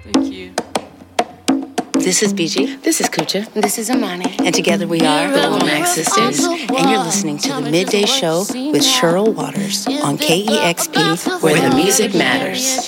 Thank you. This is BG. This is Kucha. This is Amani. And together we are the Womack Sisters. And you're listening to The Midday Show with Cheryl Waters on KEXP, where the music matters.